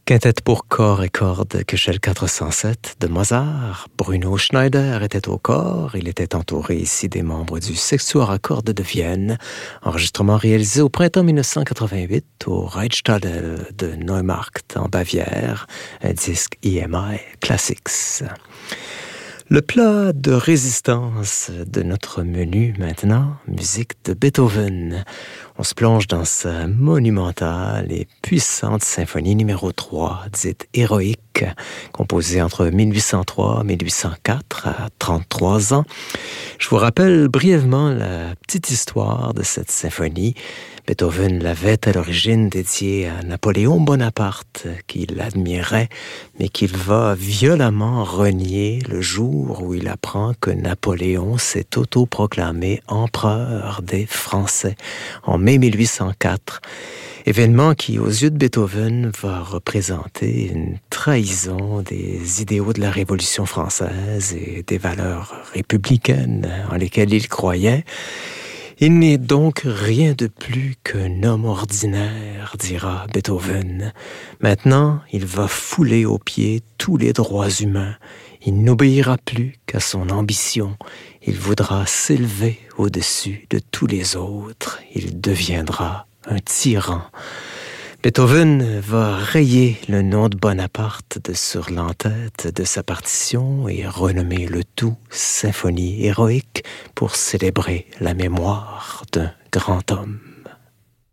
Quintette pour corps et cordes Köchel 407 de Mozart. Bruno Schneider était au corps. Il était entouré ici des membres du Sextuor à cordes de Vienne. Enregistrement réalisé au printemps 1988 au Reichstadel de Neumarkt en Bavière. Un disque EMI Classics. Le plat de résistance de notre menu maintenant, musique de Beethoven. On se plonge dans sa monumentale et puissante symphonie numéro 3, dite héroïque, composée entre 1803 et 1804, à 33 ans. Je vous rappelle brièvement la petite histoire de cette symphonie. Beethoven l'avait à l'origine dédiée à Napoléon Bonaparte, qu'il admirait, mais qu'il va violemment renier le jour où il apprend que Napoléon s'est autoproclamé empereur des Français en mai 1804. Événement qui, aux yeux de Beethoven, va représenter une trahison des idéaux de la Révolution française et des valeurs républicaines en lesquelles il croyait. Il n'est donc rien de plus qu'un homme ordinaire, dira Beethoven. Maintenant, il va fouler aux pieds tous les droits humains. Il n'obéira plus qu'à son ambition. Il voudra s'élever au-dessus de tous les autres. Il deviendra un tyran. Beethoven va rayer le nom de Bonaparte de sur l'entête de sa partition et renommer le tout symphonie héroïque pour célébrer la mémoire d'un grand homme.